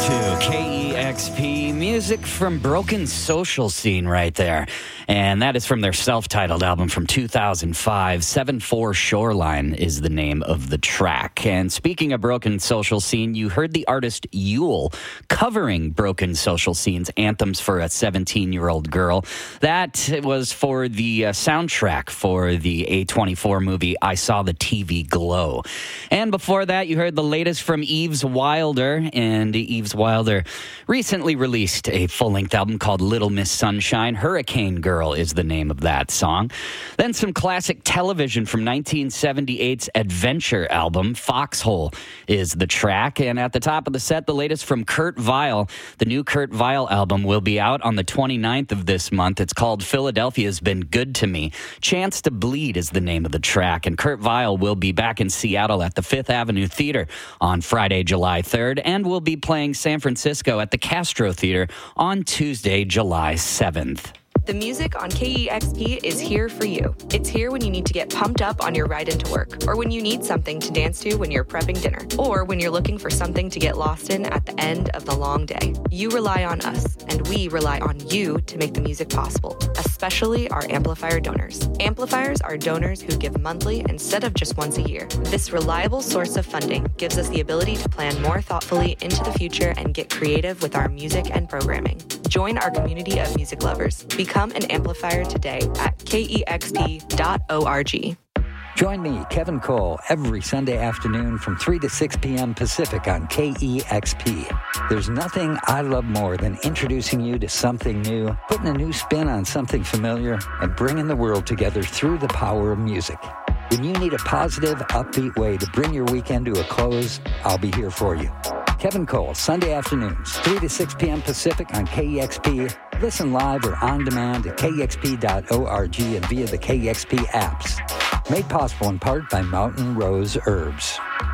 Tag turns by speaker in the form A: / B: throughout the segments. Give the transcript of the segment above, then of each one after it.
A: to KEXP, music from Broken Social Scene right there. And that is from their self-titled album from 2005. 7-4 Shoreline is the name of the track. And speaking of Broken Social Scene, you heard the artist Yule covering Broken Social Scene's Anthems for a 17-year-old Girl. That was for the soundtrack for the A24 movie I Saw the TV Glow. And before that, you heard the latest from Yves Wilder. And Yves Wilder recently released a full-length album called Little Miss Sunshine. Hurricane Girl is the name of that song. Then some classic television from 1978's Adventure album. Foxhole is the track. And at the top of the set, the latest from Kurt Vile. The new Kurt Vile album will be out on the 29th of this month. It's called Philadelphia's Been Good to Me. Chance to Bleed is the name of the track. And Kurt Vile will be back in Seattle at the Fifth Avenue Theater on Friday, July 3rd. And will be playing San Francisco at the Castro Theater on Tuesday, July 7th.
B: The music on KEXP is here for you. It's here when you need to get pumped up on your ride into work, or when you need something to dance to when you're prepping dinner, or when you're looking for something to get lost in at the end of the long day. You rely on us, and we rely on you to make the music possible, especially our amplifier donors. Amplifiers are donors who give monthly instead of just once a year. This reliable source of funding gives us the ability to plan more thoughtfully into the future and get creative with our music and programming. Join our community of music lovers. Become an amplifier today at kexp.org.
C: Join me, Kevin Cole, every Sunday afternoon from 3 to 6 p.m. Pacific on KEXP. There's nothing I love more than introducing you to something new, putting a new spin on something familiar, and bringing the world together through the power of music. When you need a positive, upbeat way to bring your weekend to a close, I'll be here for you. Kevin Cole, Sunday afternoons, 3 to 6 p.m. Pacific on KEXP. Listen live or on demand at kexp.org and via the KEXP apps. Made possible in part by Mountain Rose Herbs.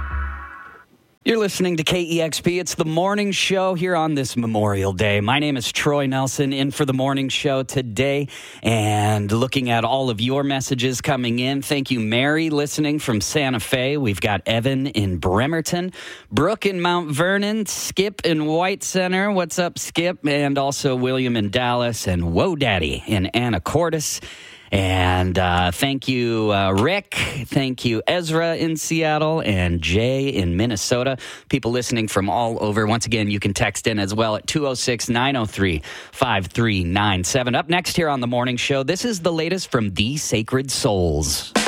A: You're listening to KEXP. It's the morning show here on this Memorial Day. My name is Troy Nelson, in for the morning show today and looking at all of your messages coming in. Thank you, Mary, listening from Santa Fe. We've got Evan in Bremerton, Brooke in Mount Vernon, Skip in White Center. What's up, Skip? And also William in Dallas and Whoa Daddy in Anacortes. And thank you, Rick. Thank you, Ezra in Seattle and Jay in Minnesota. People listening from all over. Once again, you can text in as well at 206-903-5397. Up next here on The Morning Show, this is the latest from The Sacred Souls.